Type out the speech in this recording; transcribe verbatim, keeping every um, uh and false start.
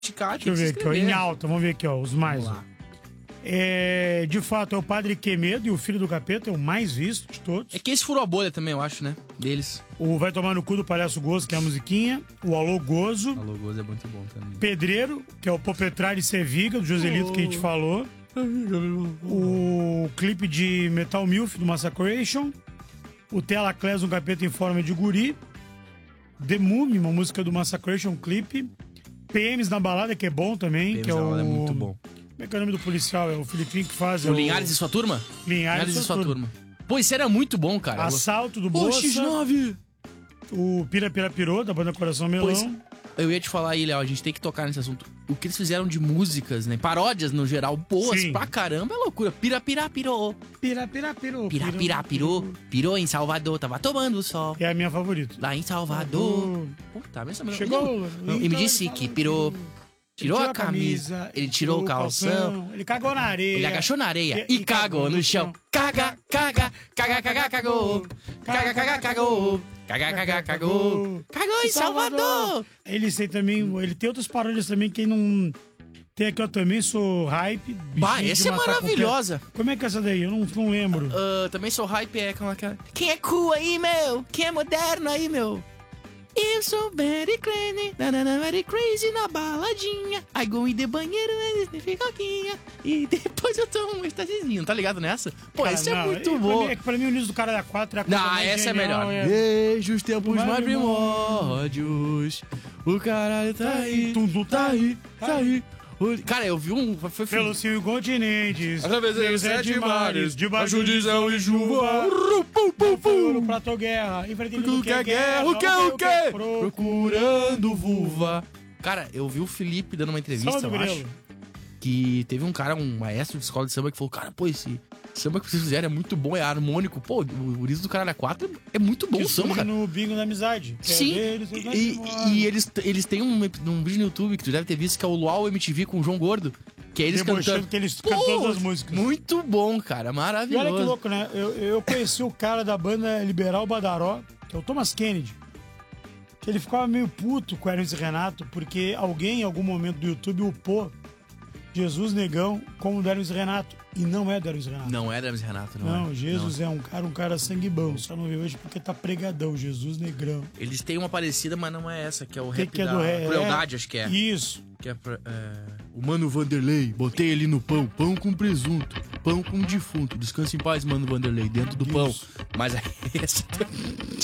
Deixa eu ver aqui, ó, em alta, vamos ver aqui, ó, os mais. Ó. É, de fato, é o Padre Quemedo e o Filho do Capeta, é o mais visto de todos. É que esse furou a bolha também, eu acho, né? Deles. O Vai Tomar no Cu do Palhaço Gozo, que é a musiquinha. O Alô Gozo. Alô Gozo é muito bom também. Pedreiro, que é o Popetrari Seviga, do Joselito, oh. que a gente falou. O clipe de Metal Milf, do Massacration. O Telaclés, um capeta em forma de guri. The Mummy, uma música do Massacration, um clipe. P Ms na balada, que é bom também. P Ms que é na o... balada é muito bom. Como é que é o nome do policial? É o Filipinho que faz. O, é o Linhares e sua turma? Linhares, Linhares e sua turma. turma. Pô, isso era muito bom, cara. Assalto do Bolsa. O X nove. O Pira Pira Pirô, da banda Coração Melão. Pois, eu ia te falar aí, Léo, a gente tem que tocar nesse assunto. O que eles fizeram de músicas, né? Paródias, no geral, boas Sim. pra caramba, é loucura. Pira Pira Pirô. Pira Pira Pirô. Pira Pira Pirô. Pirou em Salvador, tava tomando sol. É a minha favorita. Lá em Salvador. Pô, tá mesmo. Chegou. Não, e me disse que pirou... Tirou, tirou a camisa, camisa, ele tirou o calção, calção, ele cagou na areia, ele agachou na areia e, e cagou no chão. Caga, caga, caga, caga, cagou. Caga, caga, cagou. Caga, caga, cagou. Cagou em Salvador. Ele tem também, ele tem outras paródias também que não tem aqui, eu também sou hype. Bah, essa é maravilhosa. Como é que é essa daí? Eu não, não lembro. Uh, também sou hype é aquela Quem é cool aí, meu? Quem é moderno aí, meu? Eu sou very crazy, nanana, very crazy na baladinha. I go in the banheiro, fica coquinha. E depois eu tomo um estazizinho, tá ligado nessa? Pô, cara, esse é não, muito é, bom. Pra mim, é que pra mim o nisso do cara da quatro é a coisa Não, mais essa genial, é melhor. É... Desde os tempos mais primórdios, o caralho tá aí, tá aí, tá aí. Cara, eu vi um... Foi, foi... Pelos cinco continentes, atravessei os sete mares, debaixo de céu e chuva. No Prato Guerra, enfrentando o que é guerra, o que é o que? Procurando vulva. Cara, eu vi o Felipe dando uma entrevista, eu acho, que teve um cara, um maestro de escola de samba que falou, cara, pô, esse samba que vocês fizeram é muito bom, é harmônico. Pô, o riso do Caralho é quatro é muito bom o samba, cara. No Bingo da Amizade. Sim, é deles, e, e eles, eles têm um, um vídeo no YouTube que tu deve ter visto, que é o Luau M T V com o João Gordo. Que é eles cantando. Que eles cantam todas as músicas. Muito bom, cara. Maravilhoso. E olha que louco, né? Eu, eu conheci o cara da banda Liberal Badaró, que é o Thomas Kennedy. Que ele ficava meio puto com o Hermes e Renato, porque alguém em algum momento do YouTube upou Jesus Negão como o Hermes e Renato. E não é do Hermes e Renato. Não é do Hermes e Renato, não, não é. Jesus não. é um cara, um cara sangue bom. Só não vê hoje porque tá pregadão, Jesus Negrão. Eles têm uma parecida, mas não é essa, que é o que rap que é da do ré, Crueldade, é, acho que é. Isso. Que é, pra, é o Mano Vanderlei, botei ele no pão, pão com presunto, pão com defunto, descansa em paz, Mano Vanderlei, dentro do Isso. pão. Mas é essa